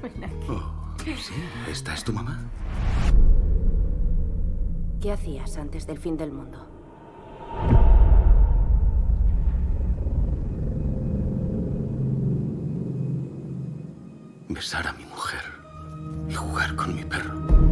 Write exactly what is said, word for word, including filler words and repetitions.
Ven aquí. Oh, sí. ¿Esta es tu mamá? ¿Qué hacías antes del fin del mundo? Besar a mi mujer y jugar con mi perro.